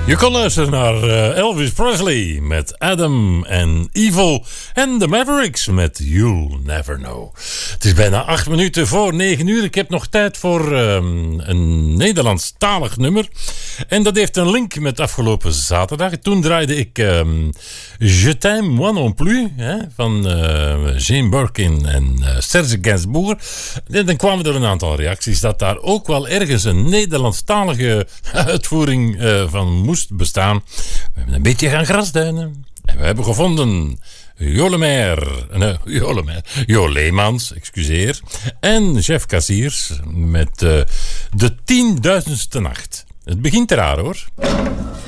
Je kon luisteren naar Elvis Presley met Adam en Evil en de Mavericks met You'll Never Know. Het is bijna 8 minuten voor 9 uur. Ik heb nog tijd voor een Nederlandstalig nummer. En dat heeft een link met afgelopen zaterdag. Toen draaide ik Je t'aime moi non plus van Jane Birkin en Serge Gainsbourg. En dan kwamen er een aantal reacties dat daar ook wel ergens een Nederlandstalige uitvoering van moest bestaan. We hebben een beetje gaan grasduinen. En we hebben gevonden Jo Leemans, excuseer. En Jeff Kassiers met de 10.000ste nacht. Het begint raar hoor.